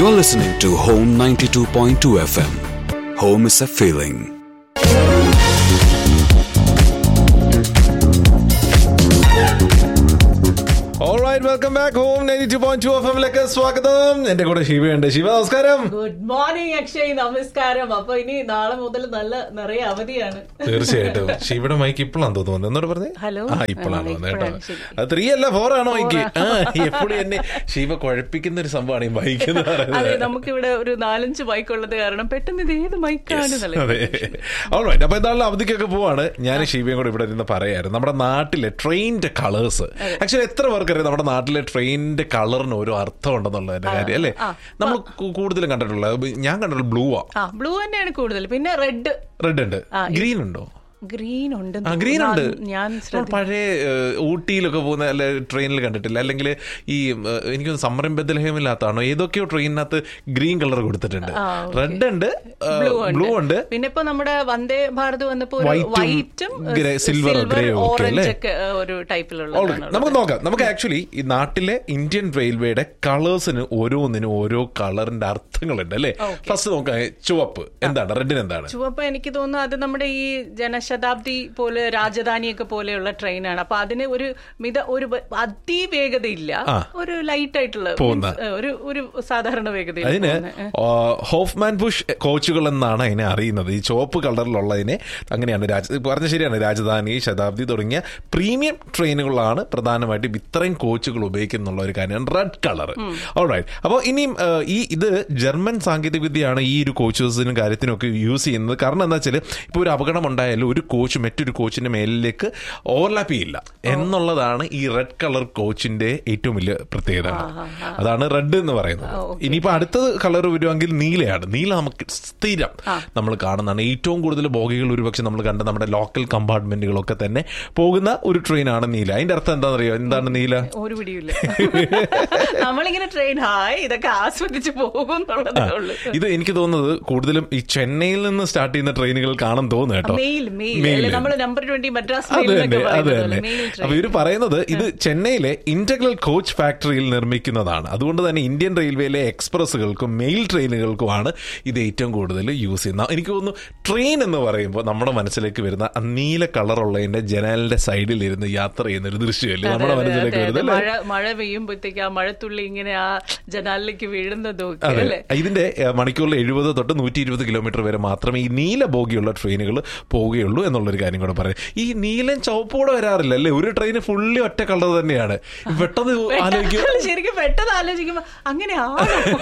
You're listening to Home 92.2 FM. Home is a feeling. Alright, welcome back home 92.2 FM ലേക്ക് സ്വാഗതം. എന്റെ കൂടെ ശിവയുണ്ട്. ശിവ നമസ്കാരം. Good morning Akshay, നമസ്കാരം. അപ്പൊ ഇനി നാളെ മുതൽ നിറയെ അവധിയാണ്. തീർച്ചയായിട്ടും. ശിവയുടെ മൈക്ക് ഇപ്പോഴാണ് തോന്നുന്നത്. എന്നോട് പറഞ്ഞേ. ഹലോ. ഇപ്പോഴാണ് കേട്ടോ. അത് 3 അല്ല 4 ആണോ മൈക്ക്? എപ്പോഴും എന്നെ ശിവ കുഴപ്പിക്കുന്ന ഒരു സംഭവമാണ് ഈ മൈക്ക് എന്ന് പറയുന്നത്. അതെ, നമുക്കിവിടെ ഒരു 4-5 മൈക്ക് ഉള്ളത് കാരണം പെട്ടെന്ന് ഇത് ഏത് മൈക്കാണ്. അതെ. ഓൾറൈറ്റ്, അപ്പൊ എന്തായാലും അവധിക്കൊക്കെ പോവാണ്. ഞാൻ ശിവയും കൂടെ ഇവിടെ ഇരുന്ന് പറയായിരുന്നു നമ്മുടെ നാട്ടിലെ ട്രെയിനിന്റെ കളേഴ്സ്. ആക്ച്വലി എത്ര പേർക്ക് നമ്മുടെ നാട്ടിലെ ട്രെയിനിന്റെ കളറിന് ഒരു അർത്ഥം ഉണ്ടെന്നുള്ളതിന്റെ കാര്യം അല്ലേ? നമ്മൾ കൂടുതലും കണ്ടിട്ടുള്ളത്, ഞാൻ കണ്ടിട്ടുള്ള ബ്ലൂ തന്നെയാണ് കൂടുതൽ. പിന്നെ റെഡ് ഉണ്ട്. ഗ്രീൻ ഉണ്ടോ? ഗ്രീൻ ഉണ്ട്. ഗ്രീൻ ഉണ്ട്. ഞാൻ പഴയ ഊട്ടിയിലൊക്കെ പോകുന്ന അല്ലെ ട്രെയിനിൽ കണ്ടിട്ടില്ല. അല്ലെങ്കിൽ ഈ എനിക്കൊന്ന് സമ്മറിൻ ബെത്ലഹേമില്ലാത്താണോ ഏതൊക്കെയോ ട്രെയിനിനകത്ത് ഗ്രീൻ കളർ കൊടുത്തിട്ടുണ്ട്. റെഡ് ഉണ്ട്, ബ്ലൂ ഉണ്ട്. പിന്നെ ഇപ്പൊ നമ്മുടെ വന്ദേ ഭാരത് വന്നപ്പോ വൈറ്റും സിൽവർ ഗ്രേ ഒക്കെ അല്ലേ ഒരു ടൈപ്പിലുള്ള. നമുക്ക് നോക്കാം. നമുക്ക് ആക്ച്വലി ഈ നാട്ടിലെ ഇന്ത്യൻ റെയിൽവേയുടെ കളേഴ്സിന് ഓരോന്നിനും ഓരോ കളറിന്റെ അർത്ഥങ്ങളുണ്ട് അല്ലേ? ഫസ്റ്റ് നോക്കാം. ചുവപ്പ് എന്താണ്? റെഡിന് എന്താണ്? ചുവപ്പ് എനിക്ക് തോന്നുന്നു അത് നമ്മുടെ ഈ ശതാബ്ദി പോലെ രാജധാനിയൊക്കെ പോലെയുള്ള ട്രെയിനാണ്. അപ്പൊ അതിന് ഒരു അതിവേഗതയില്ല, ഒരു ലൈറ്റ് ആയിട്ടുള്ള ഒരു സാധാരണ വേഗത. അതിന് ഹോഫ്മാൻ ബുഷ് കോച്ചുകൾ എന്നാണ് അതിനെ അറിയുന്നത്. ഈ ചുവപ്പ് കളറിലുള്ളതിനെ അങ്ങനെയാണ്. പറഞ്ഞ ശരിയാണ്. രാജധാനി, ശതാബ്ദി തുടങ്ങിയ പ്രീമിയം ട്രെയിനുകളാണ് പ്രധാനമായിട്ടും ഇത്രയും കോച്ചുകൾ ഉപയോഗിക്കുന്നുള്ള ഒരു കാര്യമാണ് റെഡ് കളർ. ഓൾറൈറ്റ്. അപ്പോൾ ഇനിയും ഇത് ജർമ്മൻ സാങ്കേതിക വിദ്യയാണ് ഈ ഒരു കോച്ചസിനും കാര്യത്തിനൊക്കെ യൂസ് ചെയ്യുന്നത്. കാരണം എന്താ വെച്ചാൽ ഇപ്പോൾ ഒരു അപകടം ഉണ്ടായാലും ഒരു കോച്ച് മറ്റൊരു കോച്ചിന്റെ മേലിലേക്ക് ഓവർലാപ്പ് ചെയ്യില്ല എന്നുള്ളതാണ് ഈ റെഡ് കളർ കോച്ചിന്റെ ഏറ്റവും വലിയ പ്രത്യേകത. അതാണ് റെഡ് എന്ന് പറയുന്നത്. ഇനിയിപ്പോ അടുത്ത കളർ വരുവാണെങ്കിൽ നീലയാണ്. നീല നമുക്ക് സ്ഥിരം നമ്മൾ കാണുന്നതാണ്. ഏറ്റവും കൂടുതൽ ബോഗികൾ ഒരുപക്ഷെ നമ്മൾ കണ്ട നമ്മുടെ ലോക്കൽ കമ്പാർട്ട്മെന്റുകളൊക്കെ തന്നെ പോകുന്ന ഒരു ട്രെയിനാണ് നീല. അതിന്റെ അർത്ഥം എന്താണെന്നറിയോ? എന്താണ് നീല? ഒരു പിടിയില്ല. നമ്മളിങ്ങനെ ട്രെയിൻ ഇതൊക്കെ ആസ്വദിച്ച് പോകും. ഇത് എനിക്ക് തോന്നുന്നത് കൂടുതലും ഈ ചെന്നൈയിൽ നിന്ന് സ്റ്റാർട്ട് ചെയ്യുന്ന ട്രെയിനുകൾ കാണാൻ തോന്നുന്നു കേട്ടോ. അപ്പൊ ഇവര് പറയുന്നത് ഇത് ചെന്നൈയിലെ ഇന്റഗ്രൽ കോച്ച് ഫാക്ടറിയിൽ നിർമ്മിക്കുന്നതാണ്. അതുകൊണ്ട് തന്നെ ഇന്ത്യൻ റെയിൽവേയിലെ എക്സ്പ്രസുകൾക്കും മെയിൽ ട്രെയിനുകൾക്കുമാണ് ഇത് ഏറ്റവും കൂടുതൽ യൂസ് ചെയ്യുന്നത്. എനിക്ക് തോന്നുന്നു ട്രെയിൻ എന്ന് പറയുമ്പോൾ നമ്മുടെ മനസ്സിലേക്ക് വരുന്ന നീല കളറുള്ളതിന്റെ ജനലിന്റെ സൈഡിൽ ഇരുന്ന് യാത്ര ചെയ്യുന്ന ഒരു ദൃശ്യമല്ലേ നമ്മുടെ മനസ്സിലേക്ക് വരുന്നത്. മഴ പെയ്യുമ്പോഴത്തേക്ക് ആ മഴത്തുള്ളി ഇങ്ങനെ ആ ജനാലിലേക്ക് വീഴുന്നതും. ഇതിന്റെ മണിക്കൂറിൽ 70 തൊട്ട് 120 കിലോമീറ്റർ വരെ മാത്രമേ ഈ നീല ബോഗിയുള്ള ട്രെയിനുകൾ പോവുകയുള്ളൂ എന്നുള്ളൊരു കാര്യം കൂടെ പറയാം. ഈ നീലൻ ചുവപ്പോടെ വരാറില്ല അല്ലേ? ഒരു ട്രെയിന് ഫുള്ളി ഒറ്റ കളർ തന്നെയാണ്. പെട്ടെന്ന് ശരിക്കും പെട്ടെന്ന് ആലോചിക്കുമ്പോ അങ്ങനെയാണോ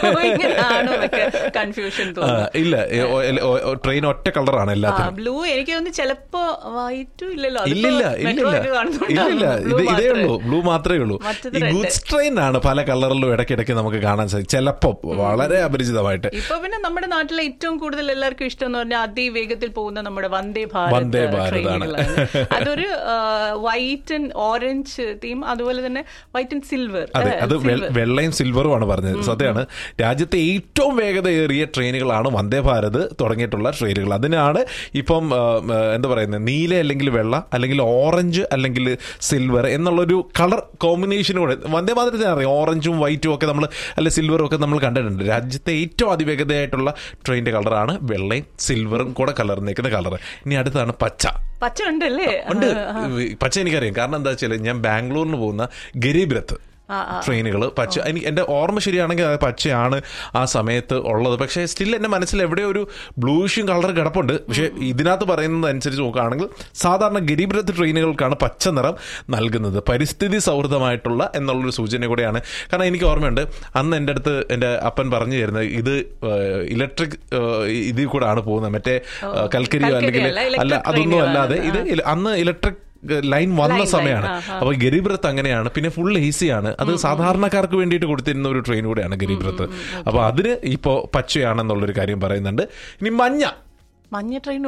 കൺഫ്യൂഷൻ ഇല്ല. ട്രെയിൻ ഒറ്റ കളറാണ് എല്ലാത്തിനും. ബ്ലൂ എനിക്ക് തോന്നുന്നു ചിലപ്പോ വൈറ്റും ഇല്ലല്ലോ. ഇല്ലില്ല. ഇതേ ഉള്ളൂ, ബ്ലൂ മാത്രമേ ഉള്ളൂ. ഈ ഗുഡ്സ് ട്രെയിൻ ആണ് പല കളറിലും ഇടയ്ക്കിടയ്ക്ക് നമുക്ക് കാണാൻ സാധിക്കും. ചിലപ്പോ വളരെ അപരിചിതമായിട്ട്. ഇപ്പൊ പിന്നെ നമ്മുടെ നാട്ടിലെ ഏറ്റവും കൂടുതൽ എല്ലാവർക്കും ഇഷ്ടം എന്ന് പറഞ്ഞാൽ അതിവേഗത്തിൽ പോകുന്ന നമ്മുടെ വന്ദേ ഭാരത്. അതൊരു വൈറ്റ് ആൻഡ് ഓറഞ്ച് തീം, അതുപോലെ തന്നെ വൈറ്റ് ആൻഡ് സിൽവർ. അതെ, അത് വെള്ളയും സിൽവറും ആണ് പറഞ്ഞത്. സത്യമാണ്. രാജ്യത്തെ ഏറ്റവും വേഗതയേറിയ ട്രെയിനുകളാണ് വന്ദേ ഭാരത് തുടങ്ങിയിട്ടുള്ള ട്രെയിനുകൾ. അതിനാണ് ഇപ്പം എന്താ പറയുന്നത്, നീല അല്ലെങ്കിൽ വെള്ള അല്ലെങ്കിൽ ഓറഞ്ച് അല്ലെങ്കിൽ സിൽവർ എന്നുള്ളൊരു കളർ കോമ്പിനേഷനോടെ വന്ദേ ഭാരതത്തിന് അറിയാം. ഓറഞ്ചും വൈറ്റും ഒക്കെ നമ്മൾ അല്ലെ സിൽവറും ഒക്കെ നമ്മൾ കണ്ടിട്ടുണ്ട്. രാജ്യത്തെ ഏറ്റവും അതിവേഗതയായിട്ടുള്ള ട്രെയിനിന്റെ കളറാണ് വെള്ളയും സിൽവറും കൂടെ കലർന്നേക്കുന്ന കളർ. ഇനി അടുത്താണ് പച്ച. പച്ച ഉണ്ടല്ലേ? ഉണ്ട്. പച്ച എനിക്കറിയാം. കാരണം എന്താ വെച്ചാൽ ഞാൻ ബാംഗ്ലൂരിന് പോകുന്ന ഗരീബ് രത്ത് ട്രെയിനുകൾ പച്ച, എനിക്ക് എൻ്റെ ഓർമ്മ ശരിയാണെങ്കിൽ അത് പച്ചയാണ് ആ സമയത്ത് ഉള്ളത്. പക്ഷേ സ്റ്റിൽ എൻ്റെ മനസ്സിൽ എവിടെ ഒരു ബ്ലൂഷും കളർ കിടപ്പുണ്ട്. പക്ഷേ ഇതിനകത്ത് പറയുന്നത് അനുസരിച്ച് നോക്കുകയാണെങ്കിൽ സാധാരണ ഗരീബ് രത്ത് ട്രെയിനുകൾക്കാണ് പച്ച നിറം നൽകുന്നത്. പരിസ്ഥിതി സൗഹൃദമായിട്ടുള്ള എന്നുള്ളൊരു സൂചന കൂടെയാണ്. കാരണം എനിക്ക് ഓർമ്മയുണ്ട് അന്ന് എൻ്റെ അടുത്ത് എൻ്റെ അപ്പൻ പറഞ്ഞു തരുന്നത് ഇത് ഇലക്ട്രിക് ഇതിൽ കൂടെ ആണ് പോകുന്നത്, മറ്റേ കൽക്കരിയോ അല്ലെങ്കിൽ അല്ല അതൊന്നും അല്ലാതെ ഇത് അന്ന് ഇലക്ട്രിക് ലൈൻ വന്ന സമയമാണ്. അപ്പൊ ഗരീബ് രത്ത് അങ്ങനെയാണ്. പിന്നെ ഫുൾ AC ആണ്. അത് സാധാരണക്കാർക്ക് വേണ്ടിയിട്ട് കൊടുത്തിരുന്ന ഒരു ട്രെയിൻ കൂടെയാണ് ഗരീബ് രത്ത്. അപ്പൊ അതിന് ഇപ്പോ പച്ചയാണെന്നുള്ളൊരു കാര്യം പറയുന്നുണ്ട്. ഇനി മഞ്ഞ. മഞ്ഞ ട്രെയിൻ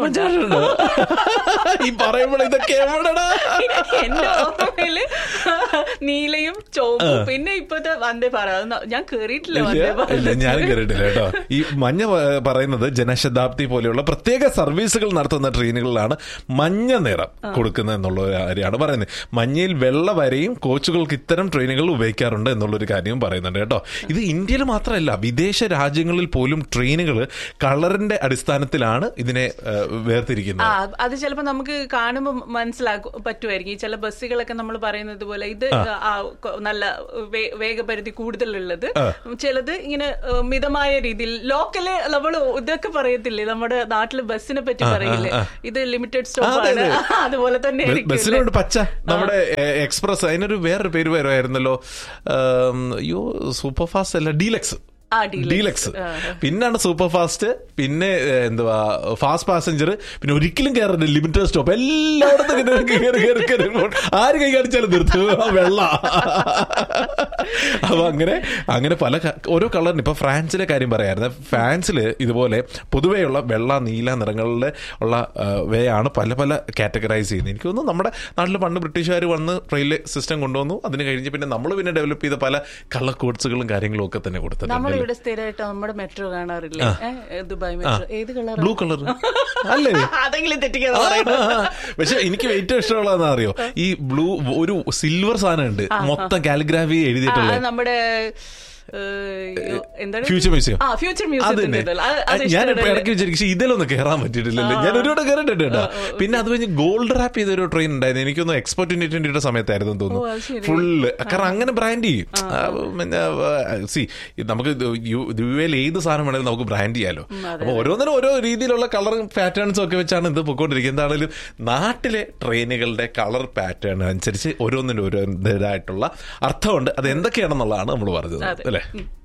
ഈ പറയുമ്പോൾ ഇതൊക്കെ എവിടെടാ? എന്റെ ഓർമ്മയില് നീലയും ചുവപ്പും, പിന്നെ ഇപ്പത്തെ വന്ദേ ഭാരത് ഞാൻ കേറിയിട്ടില്ല. ഞാനും കേറിയിട്ടില്ല കേട്ടോ. ഈ മഞ്ഞ പറയുന്നത് ജനശതാബ്ദി പോലെയുള്ള പ്രത്യേക സർവീസുകൾ നടത്തുന്ന ട്രെയിനുകളിലാണ് മഞ്ഞ നിറം കൊടുക്കുന്നത് എന്നുള്ള കാര്യമാണ് പറയുന്നത്. മഞ്ഞയിൽ വെള്ള വരയും കോച്ചുകൾക്ക് ഇത്തരം ട്രെയിനുകൾ ഉപയോഗിക്കാറുണ്ട് എന്നുള്ളൊരു കാര്യവും പറയുന്നുണ്ട് കേട്ടോ. ഇത് ഇന്ത്യയിൽ മാത്രമല്ല, വിദേശ രാജ്യങ്ങളിൽ പോലും ട്രെയിനുകൾ കളറിന്റെ അടിസ്ഥാനത്തിലാണ് ഇതിനെ വേർതിരിക്കുന്നത്. അത് ചിലപ്പോൾ നമുക്ക് കാണുമ്പോൾ മനസ്സിലാക്കും പറ്റുമായിരിക്കും. ചില ബസ്സുകളൊക്കെ നമ്മൾ പറയുന്നത് പോലെ ഇത് നല്ല വേഗപരിധി കൂടുതലുള്ളത്, ചിലത് ഇങ്ങനെ മിതമായ രീതിയിൽ ലോക്കല് നമ്മൾ ഇതൊക്കെ പറയത്തില്ലേ, നമ്മുടെ നാട്ടില് ബസ്സിനെ പറ്റി പറയില്ലേ, ഇത് ലിമിറ്റഡ് സ്റ്റോപ്പ് ആണ്, അതുപോലെ തന്നെ ബസ്സിനോട് പച്ച നമ്മുടെ എക്സ്പ്രസ്, അതിനൊരു വേറൊരു പേര് വരുമായിരുന്നല്ലോ, അയ്യോ സൂപ്പർ ഫാസ്റ്റ് അല്ല, ഡീലക്സ്, പിന്നാണ് സൂപ്പർ ഫാസ്റ്റ്, പിന്നെ എന്തുവാ ഫാസ്റ്റ് പാസഞ്ചർ, പിന്നെ ഒരിക്കലും കയറരുത് ലിമിറ്റഡ് സ്റ്റോപ്പ്. എല്ലായിടത്തും ആര് കൈ കാണിച്ചാലും നിർത്തും വെള്ള. അപ്പൊ അങ്ങനെ പല ഓരോ കളറിന്. ഇപ്പൊ ഫ്രാൻസിലെ കാര്യം പറയായിരുന്നു. ഫ്രാൻസിൽ ഇതുപോലെ പൊതുവെയുള്ള വെള്ള നീല നിറങ്ങളിൽ ഉള്ള വേയാണ് പല പല കാറ്റഗറൈസ് ചെയ്യുന്നത്. എനിക്ക് തോന്നുന്നു നമ്മുടെ നാട്ടിൽ പണ്ട് ബ്രിട്ടീഷുകാർ വന്ന് റെയിൽവേ സിസ്റ്റം കൊണ്ടുവന്നു. അതിന് കഴിഞ്ഞ് പിന്നെ നമ്മൾ പിന്നെ ഡെവലപ്പ് ചെയ്ത പല കളർ കോഡ്സുകളും കാര്യങ്ങളും ഒക്കെ തന്നെ കൊടുത്തിട്ടുണ്ട്. ഇവിടെ സ്ഥിരമായിട്ട് നമ്മുടെ മെട്രോ കാണാറില്ലേ, ദുബായ് മെട്രോ, ഏത് കളർ? ബ്ലൂ കളർ അല്ലേ? അതെങ്കിലും തെറ്റിക്കാതെ. പക്ഷെ എനിക്ക് ഏറ്റവും ഇഷ്ടമുള്ളതെന്ന് അറിയോ, ഈ ബ്ലൂ ഒരു സിൽവർ സാധനം ഉണ്ട്, മൊത്തം കാലിഗ്രാഫി എഴുതിയിട്ടുള്ള നമ്മുടെ ഫ്യൂച്ചർ മ്യൂസിയം. ഞാൻ ഇടയ്ക്ക് വിചാരിക്കും ഇതിലൊന്നും കയറാൻ പറ്റിയിട്ടില്ലല്ലോ. ഞാൻ ഒരുപാട് കയറിയിട്ടുണ്ട് കേട്ടോ. പിന്നെ അത് കഴിഞ്ഞ് ഗോൾഡ് റാപ്പ് ചെയ്തൊരു ട്രെയിൻ ഉണ്ടായിരുന്നു. എനിക്കൊന്ന് എക്സ്പോ 2020 സമയത്തായിരുന്നു തോന്നുന്നു. ഫുള്ള് കാരണം അങ്ങനെ ബ്രാൻഡ് ചെയ്യും. നമുക്ക് യു എയിൽ ഏത് സാധനം വേണമെങ്കിലും നമുക്ക് ബ്രാൻഡ് ചെയ്യാലോ. അപ്പൊ ഓരോന്നിനും ഓരോ രീതിയിലുള്ള കളർ പാറ്റേൺസും ഒക്കെ വെച്ചാണ് ഇത് പൊയ്ക്കൊണ്ടിരിക്കുന്നത്. എന്താണെങ്കിലും നാട്ടിലെ ട്രെയിനുകളുടെ കളർ പാറ്റേൺ അനുസരിച്ച് ഓരോന്നിനും ഓരോതായിട്ടുള്ള അർത്ഥമുണ്ട്. അത് എന്തൊക്കെയാണെന്നുള്ളതാണ് നമ്മൾ പറഞ്ഞത് അല്ലേ.